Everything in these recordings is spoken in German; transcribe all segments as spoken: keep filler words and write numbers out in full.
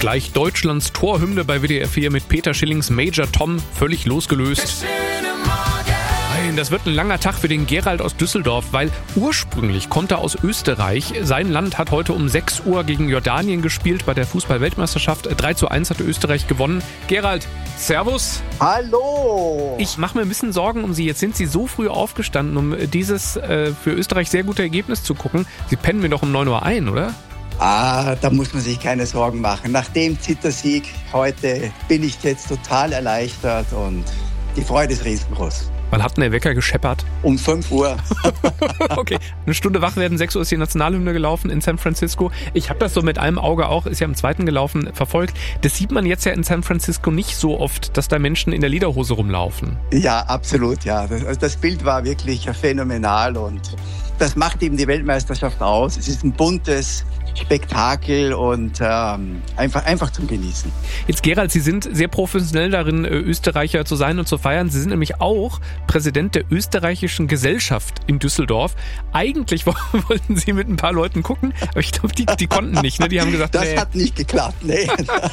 Gleich Deutschlands Torhymne bei W D R vier mit Peter Schillings Major Tom, völlig losgelöst. Nein, das wird ein langer Tag für den Gerald aus Düsseldorf, weil ursprünglich kommt er aus Österreich. Sein Land hat heute um sechs Uhr gegen Jordanien gespielt bei der Fußball-Weltmeisterschaft. drei zu eins hat Österreich gewonnen. Gerald, servus. Hallo. Ich mache mir ein bisschen Sorgen um Sie. Jetzt sind Sie so früh aufgestanden, um dieses äh, für Österreich sehr gute Ergebnis zu gucken. Sie pennen mir doch um neun Uhr ein, oder? Ah, da muss man sich keine Sorgen machen. Nach dem Zittersieg heute bin ich jetzt total erleichtert und die Freude ist riesengroß. Wann hat denn der Wecker gescheppert? Um fünf Uhr. Okay, eine Stunde wach werden, sechs Uhr ist die Nationalhymne gelaufen in San Francisco. Ich habe das so mit einem Auge auch, ist ja am zweiten gelaufen, verfolgt. Das sieht man jetzt ja in San Francisco nicht so oft, dass da Menschen in der Lederhose rumlaufen. Ja, absolut, ja. Das, das Bild war wirklich phänomenal und das macht eben die Weltmeisterschaft aus. Es ist ein buntes Spektakel und ähm, einfach, einfach zum Genießen. Jetzt, Gerald, Sie sind sehr professionell darin, Österreicher zu sein und zu feiern. Sie sind nämlich auch Präsident der österreichischen Gesellschaft in Düsseldorf. Eigentlich wollten Sie mit ein paar Leuten gucken, aber ich glaube, die, die konnten nicht. Ne? Die haben gesagt, das nee. hat nicht geklappt. Nee.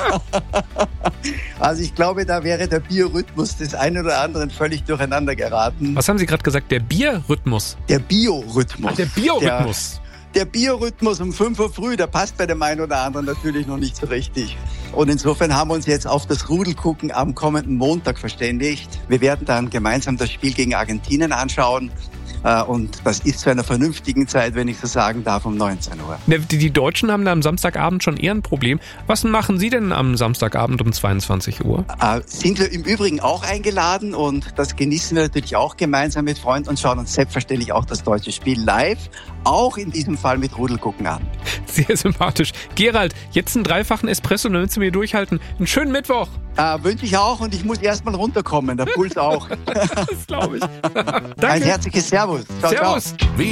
Also ich glaube, da wäre der Biorhythmus des einen oder anderen völlig durcheinander geraten. Was haben Sie gerade gesagt? Der Bierrhythmus? Der Biorhythmus. Ach, der Biorhythmus. Der Der Biorhythmus um fünf Uhr früh, der passt bei dem einen oder anderen natürlich noch nicht so richtig. Und insofern haben wir uns jetzt auf das Rudelgucken am kommenden Montag verständigt. Wir werden dann gemeinsam das Spiel gegen Argentinien anschauen. Und das ist zu einer vernünftigen Zeit, wenn ich so sagen darf, um neunzehn Uhr. Die, die Deutschen haben da am Samstagabend schon eher ein Problem. Was machen Sie denn am Samstagabend um zweiundzwanzig Uhr? Äh, sind wir im Übrigen auch eingeladen und das genießen wir natürlich auch gemeinsam mit Freunden und schauen uns selbstverständlich auch das deutsche Spiel live, auch in diesem Fall mit Rudelgucken an. Sehr sympathisch. Gerald, jetzt einen dreifachen Espresso, damit Sie mir durchhalten. Einen schönen Mittwoch. Äh, wünsche ich auch und ich muss erstmal runterkommen, der Puls auch. Das glaube ich. Danke. Ein herzliches Servus. Ciao, Servus. Ciao.